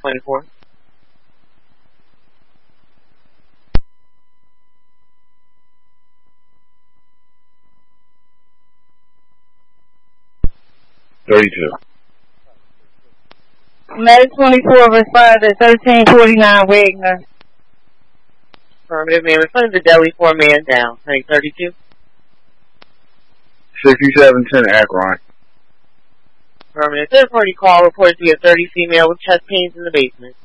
24. Medic 24 responded to 1349 Wagner. Affirmative, ma'am. Responding to Delhi, 4-man down. Heading 32. 6710 Akron. Affirmative. Third party call reported to be a 30 female with chest pains in the basement.